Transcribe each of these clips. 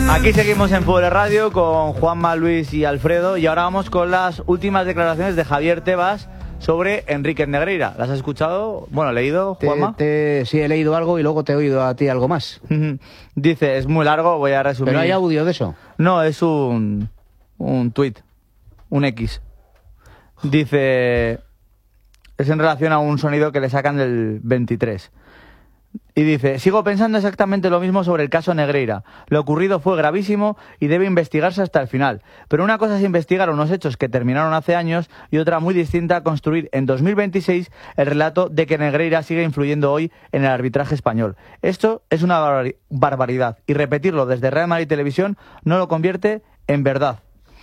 Aquí seguimos en Fútbol Radio con Juanma, Luis y Alfredo, y ahora vamos con las últimas declaraciones de Javier Tebas sobre Enrique Negreira. ¿Las has escuchado? Bueno, ¿leído, Juanma? Sí, he leído algo y luego te he oído a ti algo más. Dice, es muy largo, voy a resumir. ¿Pero hay audio de eso? No, es un tuit, un X. Dice, es en relación a un sonido que le sacan del 23. Y dice, sigo pensando exactamente lo mismo sobre el caso Negreira. Lo ocurrido fue gravísimo y debe investigarse hasta el final. Pero una cosa es investigar unos hechos que terminaron hace años y otra muy distinta construir en 2026 el relato de que Negreira sigue influyendo hoy en el arbitraje español. Esto es una barbaridad y repetirlo desde Real Madrid Televisión no lo convierte en verdad.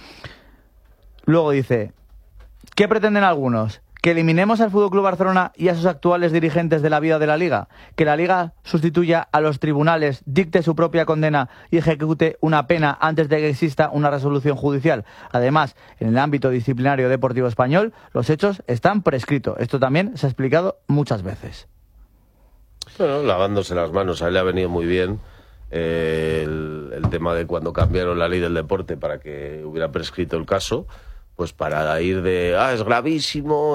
Luego dice, ¿qué pretenden algunos? ¿Que eliminemos al FC Barcelona y a sus actuales dirigentes de la vida de la Liga? ¿Que la Liga sustituya a los tribunales, dicte su propia condena y ejecute una pena antes de que exista una resolución judicial? Además, en el ámbito disciplinario deportivo español, los hechos están prescritos. Esto también se ha explicado muchas veces. Bueno, lavándose las manos, a él le ha venido muy bien el tema de cuando cambiaron la ley del deporte para que hubiera prescrito el caso. Pues para ir de, es gravísimo,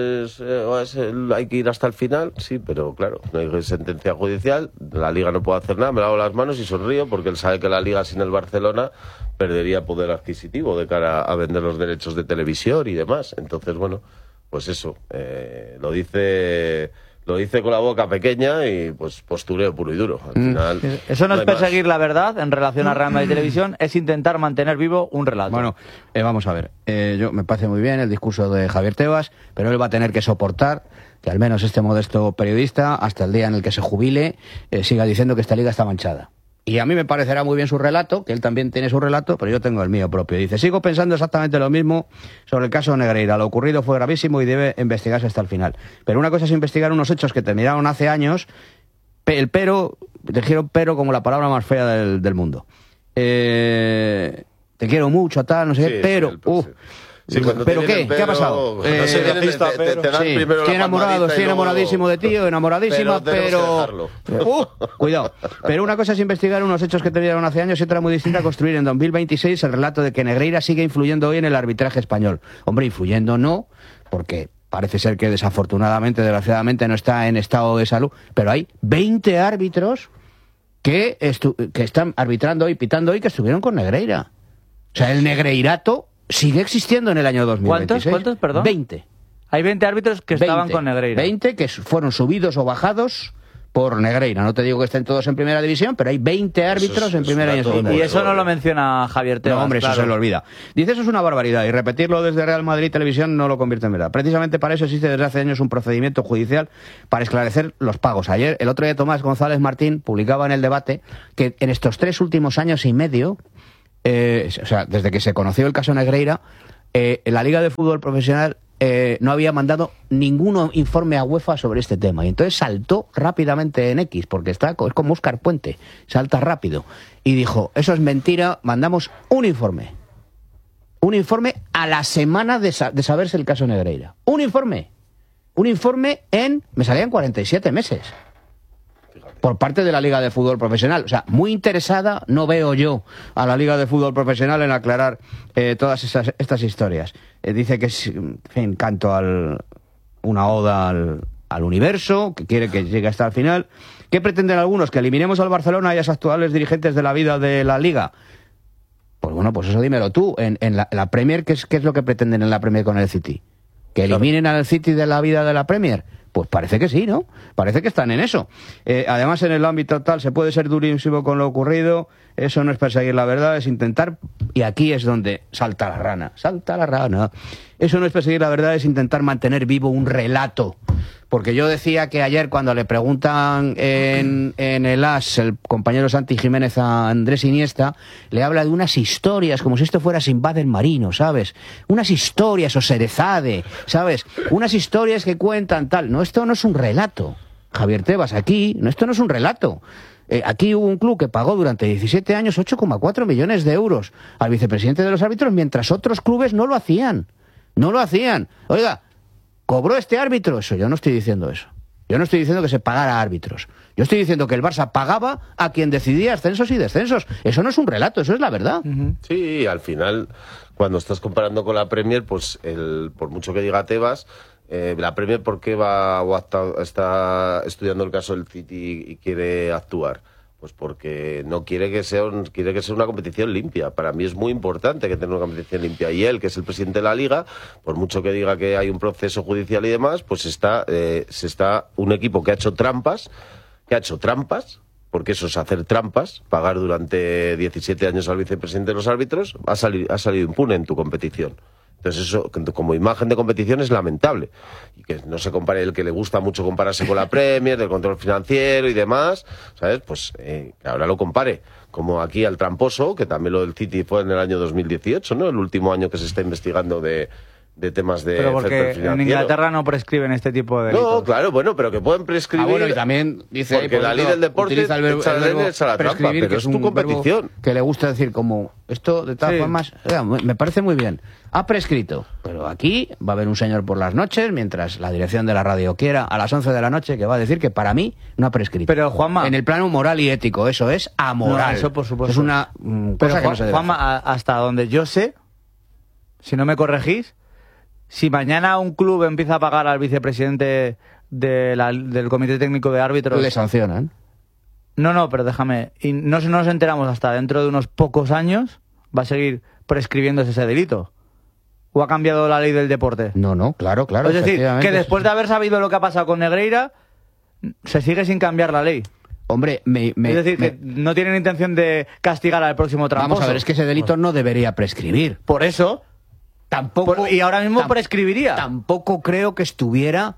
hay que ir hasta el final, sí, pero claro, no hay sentencia judicial, la Liga no puede hacer nada, me lavo las manos y sonrío porque él sabe que la Liga sin el Barcelona perdería poder adquisitivo de cara a vender los derechos de televisión y demás. Entonces, bueno, pues eso, lo dice con la boca pequeña y pues postureo puro y duro. Al final, eso no es perseguir la verdad en relación a Real Madrid Televisión, es intentar mantener vivo un relato. Bueno, vamos a ver, me parece muy bien el discurso de Javier Tebas, pero él va a tener que soportar que al menos este modesto periodista, hasta el día en el que se jubile, siga diciendo que esta liga está manchada. Y a mí me parecerá muy bien su relato, que él también tiene su relato, pero yo tengo el mío propio. Dice, sigo pensando exactamente lo mismo sobre el caso Negreira. Lo ocurrido fue gravísimo y debe investigarse hasta el final. Pero una cosa es investigar unos hechos que terminaron hace años, pero como la palabra más fea del mundo. Te quiero mucho, tal, no sé qué, pero... Sí, ¿Pero qué? ¿Qué ha pasado? Estoy enamorado, estoy enamoradísimo de ti, enamoradísima, pero... cuidado. Pero una cosa es investigar unos hechos que terminaron hace años y otra muy distinta construir en 2026 el relato de que Negreira sigue influyendo hoy en el arbitraje español. Hombre, influyendo no, porque parece ser que desafortunadamente, desgraciadamente, no está en estado de salud, pero hay 20 árbitros que están arbitrando hoy, pitando hoy, que estuvieron con Negreira. O sea, el negreirato sigue existiendo en el año 2026. ¿Cuántos, perdón? 20. Hay 20 árbitros que estaban con Negreira. 20 que fueron subidos o bajados por Negreira. No te digo que estén todos en primera división, pero hay 20 árbitros en primera y en segunda. Y eso no lo menciona Javier Tebas. No, hombre, claro. Eso se lo olvida. Dice, eso es una barbaridad, y repetirlo desde Real Madrid Televisión no lo convierte en verdad. Precisamente para eso existe desde hace años un procedimiento judicial para esclarecer los pagos. El otro día Tomás González Martín publicaba en El Debate que en estos 3 últimos años y medio, desde que se conoció el caso Negreira, la Liga de Fútbol Profesional no había mandado ningún informe a UEFA sobre este tema. Y entonces saltó rápidamente en X, porque es como Óscar Puente, salta rápido. Y dijo, eso es mentira, mandamos un informe. Un informe a la semana de saberse el caso Negreira. Un informe me salían 47 meses. Por parte de la Liga de Fútbol Profesional. O sea, muy interesada no veo yo a la Liga de Fútbol Profesional en aclarar todas estas historias. Dice que es, en fin, una oda al universo, que quiere que llegue hasta el final. ¿Qué pretenden algunos? ¿Que eliminemos al Barcelona y a los actuales dirigentes de la vida de la Liga? Pues bueno, pues eso dímelo tú. En la Premier, ¿qué es lo que pretenden en la Premier con el City? ¿Que eliminen al City de la vida de la Premier? Pues parece que sí, ¿no? Parece que están en eso. Además, en el ámbito tal, se puede ser durísimo con lo ocurrido. Eso no es perseguir la verdad, es intentar... Y aquí es donde salta la rana. Salta la rana. Eso no es perseguir la verdad, es intentar mantener vivo un relato. Porque yo decía que ayer, cuando le preguntan en el AS, el compañero Santi Jiménez a Andrés Iniesta, le habla de unas historias, como si esto fuera Sinbad el marino, ¿sabes? Unas historias, o Serezade, ¿sabes? Unas historias que cuentan tal. No, esto no es un relato. Javier Tebas, esto no es un relato. Aquí hubo un club que pagó durante 17 años 8,4 millones de euros al vicepresidente de los árbitros, mientras otros clubes no lo hacían. No lo hacían. Oiga, ¿cobró este árbitro? Eso, yo no estoy diciendo eso. Yo no estoy diciendo que se pagara a árbitros. Yo estoy diciendo que el Barça pagaba a quien decidía ascensos y descensos. Eso no es un relato, eso es la verdad. Sí, al final, cuando estás comparando con la Premier, pues por mucho que diga Tebas, la Premier, ¿por qué va o está estudiando el caso del City y quiere actuar? Pues porque no quiere que sea una competición limpia. Para mí es muy importante que tenga una competición limpia. Y él, que es el presidente de la Liga, por mucho que diga que hay un proceso judicial y demás, pues se está un equipo que ha hecho trampas, porque eso es hacer trampas, pagar durante 17 años al vicepresidente de los árbitros, ha salido impune en tu competición. Entonces eso, como imagen de competición, es lamentable. Y que no se compare el que le gusta mucho compararse con la Premier, del control financiero y demás, ¿sabes? Pues que ahora lo compare. Como aquí al tramposo, que también lo del City fue en el año 2018, ¿no? El último año que se está investigando de temas de... Pero porque en Inglaterra no prescriben este tipo de delitos. No, claro, bueno, pero que pueden prescribir... Bueno, y también dice... Porque la ley del deporte utiliza el verbo echa la trampa, pero que es tu competición. Que le gusta decir como... Esto, de todas formas, me parece muy bien. Ha prescrito, pero aquí va a haber un señor por las noches, mientras la dirección de la radio quiera, a las 11 de la noche, que va a decir que para mí no ha prescrito. Pero, Juanma... En el plano moral y ético, eso es amoral. No, eso por supuesto. Es una cosa que no se debe Juanma, hasta donde yo sé, si no me corregís, si mañana un club empieza a pagar al vicepresidente del Comité Técnico de Árbitros... Le sancionan. No, pero déjame. Y no nos enteramos hasta dentro de unos pocos años, va a seguir prescribiéndose ese delito. ¿O ha cambiado la ley del deporte? No, claro. Es decir, que después de haber sabido lo que ha pasado con Negreira, se sigue sin cambiar la ley. Hombre, es decir, que no tienen intención de castigar al próximo tramposo. Vamos a ver, es que ese delito no debería prescribir. Por eso... Tampoco, y ahora mismo prescribiría. Tampoco creo que estuviera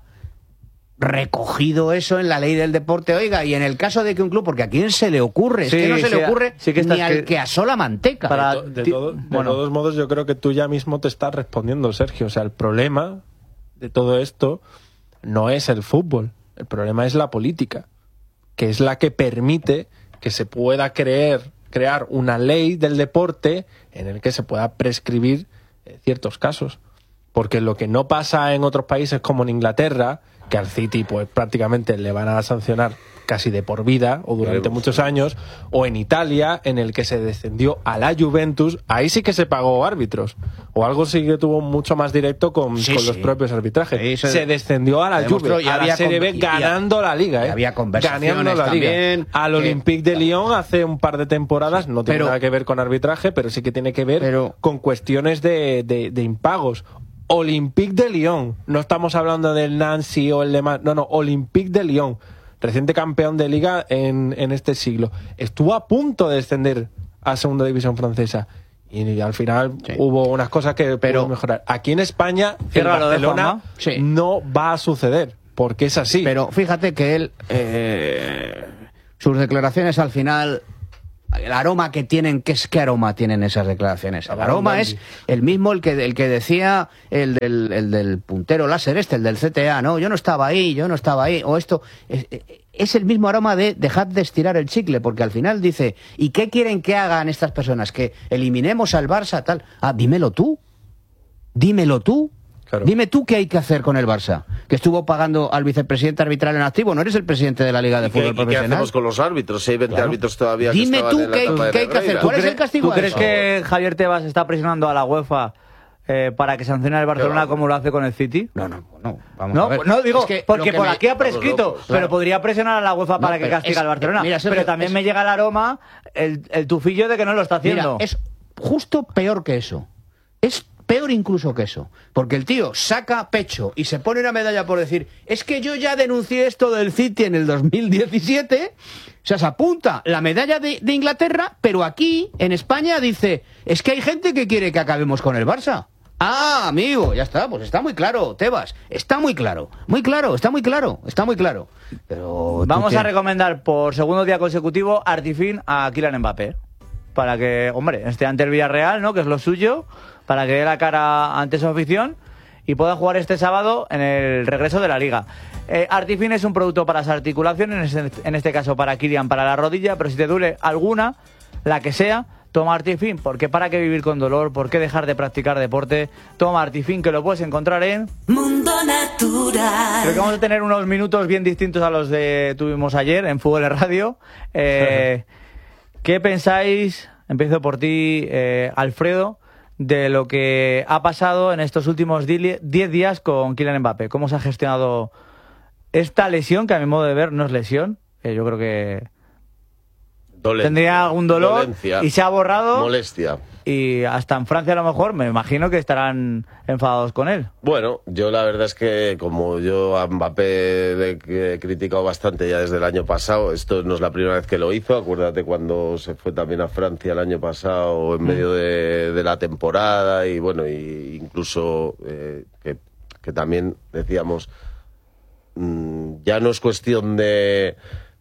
recogido eso en la ley del deporte. Oiga, y en el caso de que un club, porque a quién se le ocurre, es que no se le ocurre ni al que asola manteca. De todos modos, yo creo que tú ya mismo te estás respondiendo, Sergio. O sea, el problema de todo esto no es el fútbol, el problema es la política, que es la que permite que se pueda crear una ley del deporte en el que se pueda prescribir ciertos casos, porque lo que no pasa en otros países como en Inglaterra, que al City pues prácticamente le van a sancionar casi de por vida o durante muchos años, o en Italia, en el que se descendió a la Juventus, ahí sí que se pagó árbitros, o algo sí que tuvo mucho más directo con los propios arbitrajes. Se descendió a la Juve, a la Serie B, ganando la Liga, había conversaciones ganando la Liga. Al Olympique de Lyon hace un par de temporadas, no tiene nada que ver con arbitraje, pero sí que tiene que ver con cuestiones de impagos. Olympique de Lyon, no estamos hablando del Nancy o el de Olympique de Lyon, reciente campeón de Liga en este siglo, estuvo a punto de descender a segunda división francesa y al final hubo unas cosas que pudieron mejorar. Aquí en España, en Barcelona, no va a suceder, porque es así. Pero fíjate que él, sus declaraciones al final... El aroma que tienen, ¿qué aroma tienen esas declaraciones? El aroma es el mismo el que decía el del puntero láser el del CTA, ¿no? Yo no estaba ahí, o esto... Es el mismo aroma de dejad de estirar el chicle, porque al final dice, ¿y qué quieren que hagan estas personas? ¿Que eliminemos al Barça, tal? Dímelo tú. Claro. Dime tú qué hay que hacer con el Barça, que estuvo pagando al vicepresidente arbitral en activo. No eres el presidente de la Liga de Fútbol Profesional. ¿Y qué hacemos con los árbitros? Si hay 20 árbitros todavía que Dime tú qué hay que hacer. ¿Cuál es el castigo? ¿Tú crees que Javier Tebas está presionando a la UEFA para que sancione al Barcelona como lo hace con el City? No. Vamos a ver. No, digo, porque por aquí ha prescrito, pero podría presionar a la UEFA para que castigue al Barcelona. Pero también me llega el aroma, el tufillo de que no lo está haciendo. Mira, es justo peor que eso. Es peor incluso que eso, porque el tío saca pecho y se pone una medalla por decir, es que yo ya denuncié esto del City en el 2017, o sea, se apunta la medalla de Inglaterra, pero aquí, en España, dice, es que hay gente que quiere que acabemos con el Barça. Amigo, ya está, pues está muy claro, Tebas, está muy claro. Pero vamos a recomendar por segundo día consecutivo Artifin a Kylian Mbappé, para que, hombre, esté ante el Villarreal, ¿no?, que es lo suyo, para que dé la cara ante su afición y pueda jugar este sábado en el regreso de la Liga. Artifin es un producto para las articulaciones, en este caso para Kylian, para la rodilla, pero si te duele alguna, la que sea, Toma Artifin, porque para qué vivir con dolor, por qué dejar de practicar deporte. Toma Artifin, que lo puedes encontrar en Mundo Natural. Creo que vamos a tener unos minutos bien distintos a los que tuvimos ayer en Fútbol de Radio. ¿Qué pensáis? Empiezo por ti, Alfredo, de lo que ha pasado en estos últimos 10 días con Kylian Mbappé. ¿Cómo se ha gestionado esta lesión, que a mi modo de ver no es lesión? Yo creo que tendría algún dolor, dolencia, y se ha borrado. Molestia. Y hasta en Francia a lo mejor me imagino que estarán enfadados con él. Bueno, yo la verdad es que como yo a Mbappé le he criticado bastante ya desde el año pasado, esto no es la primera vez que lo hizo. Acuérdate cuando se fue también a Francia el año pasado en medio de la temporada, y bueno, y incluso que también decíamos, ya no es cuestión de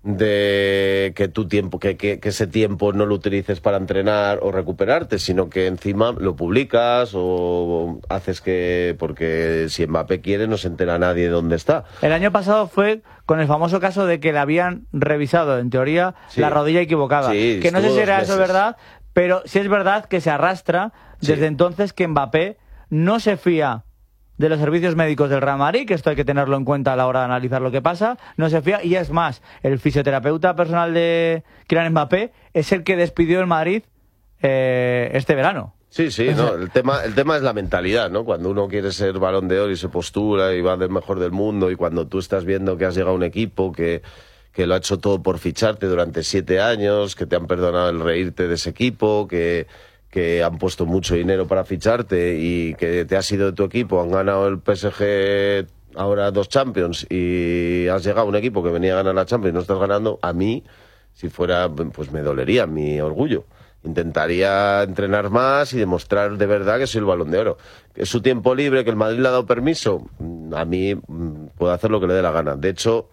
que tu tiempo, que ese tiempo no lo utilices para entrenar o recuperarte, sino que encima lo publicas o haces porque si Mbappé quiere no se entera nadie de dónde está. El año pasado fue con el famoso caso de que le habían revisado, en teoría, la rodilla equivocada. Sí, que no sé si era eso verdad, pero sí es verdad que se arrastra desde entonces que Mbappé no se fía de los servicios médicos del Real Madrid, que esto hay que tenerlo en cuenta a la hora de analizar lo que pasa, no se fía, y es más, el fisioterapeuta personal de Kylian Mbappé es el que despidió el Madrid este verano. Sí, no, el tema es la mentalidad, ¿no? Cuando uno quiere ser Balón de Oro y se postura y va del mejor del mundo, y cuando tú estás viendo que has llegado a un equipo que lo ha hecho todo por ficharte durante 7 años, que te han perdonado el reírte de ese equipo, que han puesto mucho dinero para ficharte y que te has ido de tu equipo, han ganado el PSG ahora 2 Champions y has llegado a un equipo que venía a ganar la Champions y no estás ganando, a mí, si fuera, pues me dolería mi orgullo. Intentaría entrenar más y demostrar de verdad que soy el Balón de Oro. ¿Es su tiempo libre, que el Madrid le ha dado permiso? A mí puedo hacer lo que le dé la gana. De hecho,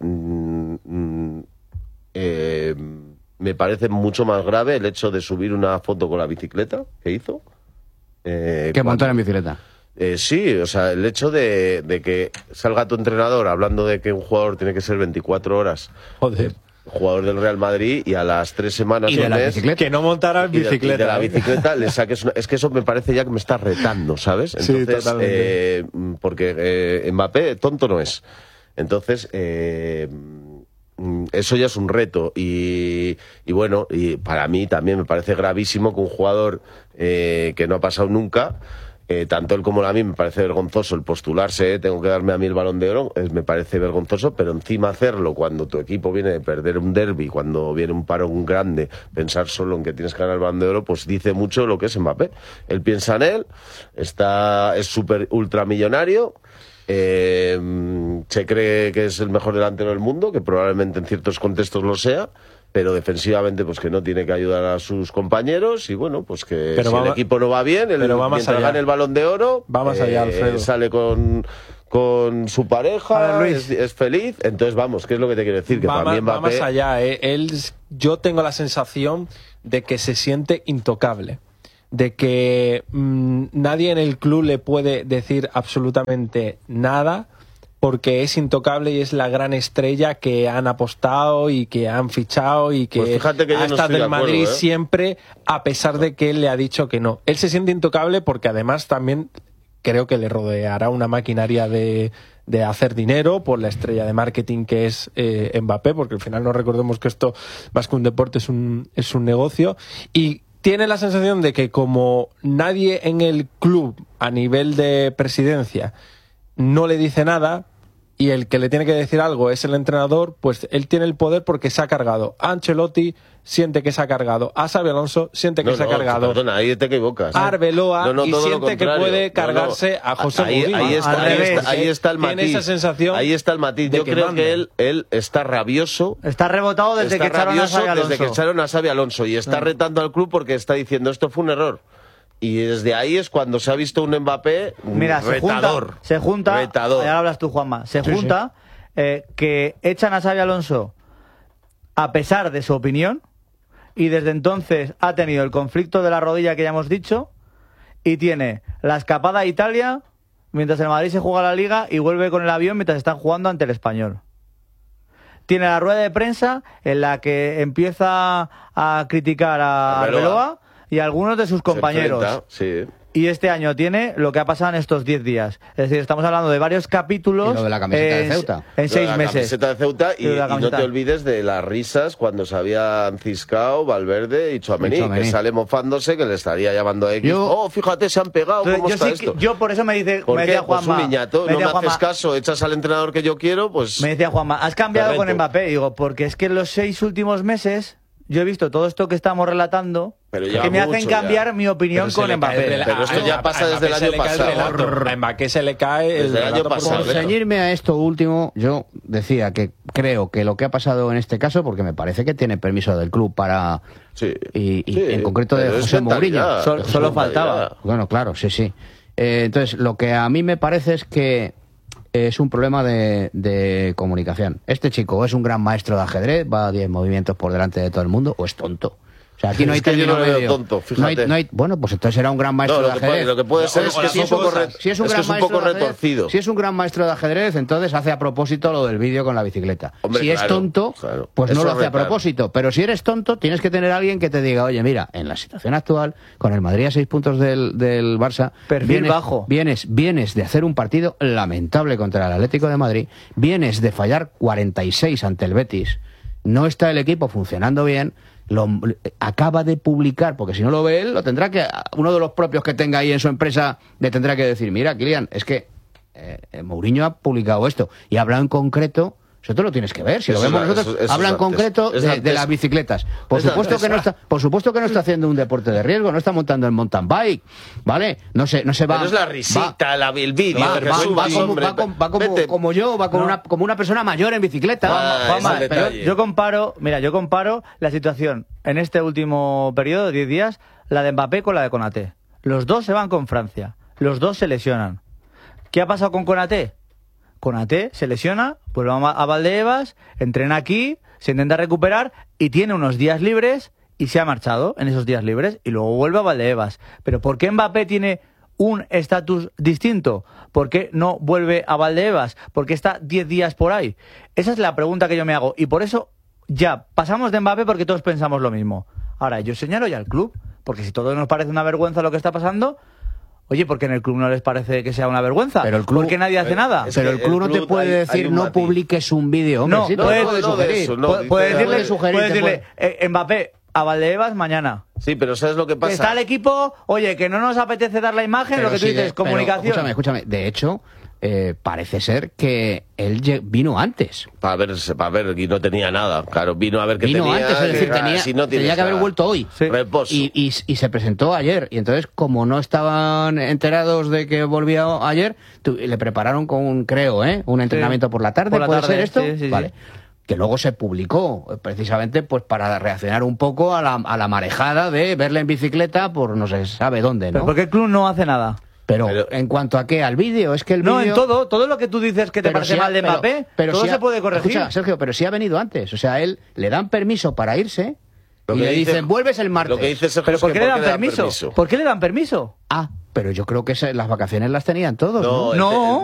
me parece mucho más grave el hecho de subir una foto con la bicicleta que hizo. Que montar en bicicleta. Sí, o sea, el hecho de que salga tu entrenador hablando de que un jugador tiene que ser 24 horas. Joder. Jugador del Real Madrid, y a las 3 semanas y de la bicicleta, que no montara en bicicleta. Y de la bicicleta le saques es que eso me parece ya que me está retando, ¿sabes? Entonces, sí, porque Mbappé tonto no es. Entonces, eso ya es un reto, y bueno, y para mí también me parece gravísimo que un jugador que no ha pasado nunca, tanto él como a mí me parece vergonzoso el postularse, tengo que darme a mí el Balón de Oro, me parece vergonzoso, pero encima hacerlo cuando tu equipo viene de perder un derbi, cuando viene un parón grande, pensar solo en que tienes que ganar el Balón de Oro, pues dice mucho lo que es Mbappé. Él piensa en él, es súper ultramillonario, se cree que es el mejor delantero del mundo, que probablemente en ciertos contextos lo sea, pero defensivamente pues que no tiene que ayudar a sus compañeros, y bueno, pues que si el equipo no va bien, mientras gane el Balón de Oro, sale con su pareja, es feliz. Entonces vamos, ¿qué es lo que te quiero decir? Que también va más allá, yo tengo la sensación de que se siente intocable, de que nadie en el club le puede decir absolutamente nada, porque es intocable y es la gran estrella que han apostado y que han fichado y que, pues fíjate que ha estado del Madrid siempre, a pesar de que él le ha dicho que no. Él se siente intocable porque además también creo que le rodeará una maquinaria de hacer dinero por la estrella de marketing que es Mbappé, porque al final no recordemos que esto, más que un deporte, es un negocio, y tiene la sensación de que como nadie en el club a nivel de presidencia no le dice nada, y el que le tiene que decir algo es el entrenador, pues él tiene el poder porque se ha cargado a Ancelotti, siente que se ha cargado a Xabi Alonso, siente que se ha cargado perdona, ahí te equivocas. a Arbeloa, y siente que puede cargarse a José Mourinho. Ahí está el matiz. Tiene esa sensación. Ahí está el matiz. Yo creo que él está rabioso. Está rebotado desde que echaron a Xabi Alonso. Desde que echaron a Xabi Alonso, y está retando al club porque está diciendo esto fue un error. Y desde ahí es cuando se ha visto un Mbappé retador. Se junta, ya hablas tú, Juanma, junta que echan a Xabi Alonso a pesar de su opinión, y desde entonces ha tenido el conflicto de la rodilla que ya hemos dicho, y tiene la escapada a Italia mientras el Madrid se juega la Liga y vuelve con el avión mientras están jugando ante el Español. Tiene la rueda de prensa en la que empieza a criticar a Arbeloa y algunos de sus compañeros. Se enfrenta, sí. Y este año tiene lo que ha pasado en estos 10 días. Es decir, estamos hablando de varios capítulos. Y lo de la camiseta de Ceuta. En 6 meses. La camiseta de Ceuta y no camiseta. te olvides de las risas cuando se habían ciscado Valverde y Tchouaméni, que sale mofándose, que le estaría llamando a X. Fíjate, se han pegado, Entonces, ¿cómo yo está sí esto? yo por eso me decía Pues Juanma. un niñato, no me haces caso, echas al entrenador que yo quiero, pues... Me decía Juanma, has cambiado Correcto. con Mbappé. Digo, porque es que en los 6 últimos meses yo he visto todo esto que estamos relatando Pero que me hacen cambiar mi opinión con Mbappé. Pero esto ya pasa desde el año pasado. A Mbappé se le cae Desde el año relato por pasado. Por completo. ceñirme a esto último, yo decía que creo que lo que ha pasado en este caso, porque me parece que tiene permiso del club para... Sí. Y Sí, en concreto de pero es José Mourinho. mentalidad, Solo es faltaba. mentalidad. Bueno, claro, sí. Entonces, lo que a mí me parece es que es un problema de comunicación. Este chico es un gran maestro de ajedrez, va a 10 movimientos por delante de todo el mundo, o es tonto. O sea, aquí no hay Es que yo término no lo veo medio. tonto, fíjate. Bueno, pues entonces será un gran maestro No, de ajedrez. lo que puede ser es que es un poco retorcido. Si es un gran maestro de ajedrez, entonces hace a propósito lo del vídeo con la bicicleta. Hombre, si es claro, tonto, claro. pues no Eso lo hace a retar. propósito. Pero si eres tonto, tienes que tener a alguien que te diga, oye, mira, en la situación actual, con el Madrid a 6 puntos del Barça, Perfil bajo. Vienes de hacer un partido lamentable contra el Atlético de Madrid, vienes de fallar 46 ante el Betis, no está el equipo funcionando bien, acaba de publicar, porque si no lo ve él, lo tendrá que, uno de los propios que tenga ahí en su empresa le tendrá que decir, mira, Kylian, es que Mourinho ha publicado esto y ha hablado en concreto. Eso te lo tienes que ver. Si lo Eso vemos es- nosotros, eso habla es en concreto antes. Es de antes. las bicicletas. Por Es supuesto antes. que no está haciendo un deporte de riesgo, no está montando el mountain bike, ¿vale? No se va. Pero es la risita, el vídeo, que subas, hombre. Vete. Como yo, va como una persona mayor en bicicleta. Juanma, es el pero detalle. yo comparo la situación en este último periodo de 10 días, la de Mbappé con la de Konaté. Los dos se van con Francia, los dos se lesionan. ¿Qué ha pasado con Konaté? Konaté se lesiona, vuelve a Valdebebas, entrena aquí, se intenta recuperar y tiene unos días libres y se ha marchado en esos días libres y luego vuelve a Valdebebas. Pero ¿por qué Mbappé tiene un estatus distinto? ¿Por qué no vuelve a Valdebebas? ¿Por qué está 10 días por ahí? Esa es la pregunta que yo me hago y por eso ya pasamos de Mbappé porque todos pensamos lo mismo. Ahora, yo señalo ya al club, porque si todo nos parece una vergüenza lo que está pasando... Oye, ¿por qué en el club no les parece que sea una vergüenza? Pero el club- ¿Por qué nadie hace nada? Es Pero que el club no te club puede hay decir un no matiz. publiques un vídeo, hombre. No, sí, te puede- lo puede no, de sugerir. eso, no. Puede dice- decirle, puede sugerir, puede te decirle Mbappé, a Valdebebas mañana. Sí, pero ¿sabes lo que pasa? Está el equipo, oye, que no nos apetece dar la imagen, Pero lo que tú sí, dices, pero comunicación. Escúchame. De hecho, parece ser que él vino antes. Para ver, y no tenía nada. Claro, vino a ver qué Vino tenía. antes, es decir, si no tenía tienes que haber nada. vuelto hoy. Sí. Reposo. Y se presentó ayer. Y entonces, como no estaban enterados de que volvía ayer, le prepararon con un entrenamiento por la tarde. Por la ¿Puede tarde, ser esto? sí, sí, vale. sí. Que luego se publicó, precisamente pues para reaccionar un poco a la marejada de verle en bicicleta por no se sabe dónde, Pero ¿no? ¿por qué el club no hace nada? Pero Pero- en cuanto a qué, al vídeo, es que el vídeo... No, en todo lo que tú dices que te Pero parece si ha- mal de Mbappé, todo si se puede corregir. Escucha, Sergio, pero si ha venido antes. O sea, él le dan permiso para irse Lo y que le dice- dicen, vuelves el martes. Lo que dice Sergio ¿Pero es por que qué le dan permiso? ¿Por qué le dan permiso? Ah, pero yo creo que las vacaciones las tenían todos, ¿no? No, No.